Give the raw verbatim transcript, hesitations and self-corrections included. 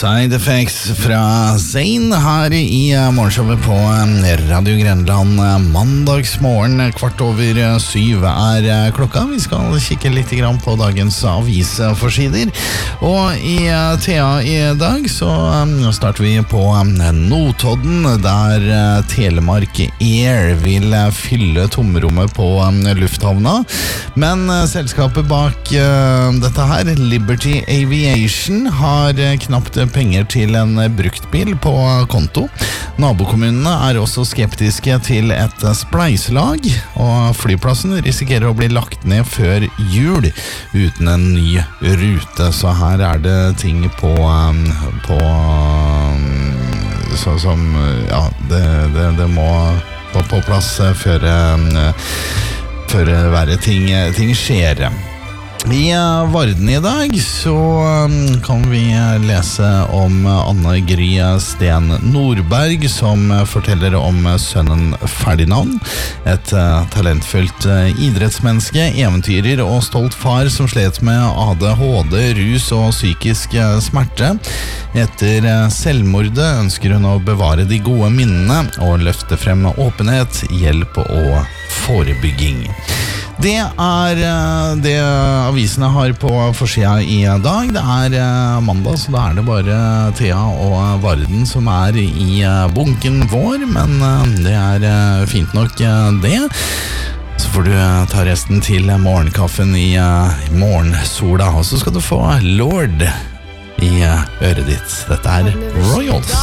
Side Effects fra Zayn her i morgenshowet på Radio Grenland. Mandagsmorgen kvart over syv er klokka. Vi skal kikke litt grann på dagens avisforsider. Og i Thea i dag så starter vi på Notodden, der Telemark Air vil fylle tomrommet på lufthavna. Men selskapet bak dette her, Liberty Aviation, har knapt penger til en bruktbil på konto. Nabokommunene er også skeptiske til et spleiselag, og flyplassen risikerer å bli lagt ned før jul uten en ny rute. Så her er det ting på, på så, som, ja, det, det, det må på plass før, før være ting, ting skjer. I Varden i dag så kan vi lese om Anne Gry Sten Nordberg, som forteller om sønnen Ferdinand, et talentfullt idrettsmenneske, eventyrer og stolt far som slet med A D H D, rus og psykisk smerte. Etter selvmordet ønsker hun å bevare de gode minnene og løfte frem åpenhet, hjelp og forebygging. Det er det avisene har på forsida i dag. Det er mandag, så da er det bare Thea og Varden som er i bunken vår, men det er fint nok det. Så får du ta resten til morgenkaffen i morgensola, og så skal du få Lord i øret ditt. Dette er Royals.